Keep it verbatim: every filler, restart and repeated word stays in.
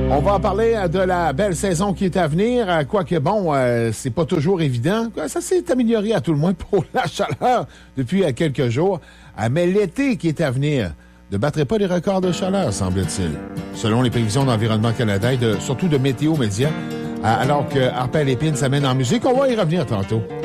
On va en parler de la belle saison qui est à venir, quoique bon, euh, c'est pas toujours évident. Ça s'est amélioré à tout le moins pour la chaleur depuis quelques jours. Ah, mais l'été qui est à venir ne battrait pas les records de chaleur, semble-t-il, selon les prévisions d'Environnement Canada et de, surtout de Météo Média. Alors que Harper Lépine s'amène en musique, on va y revenir tantôt.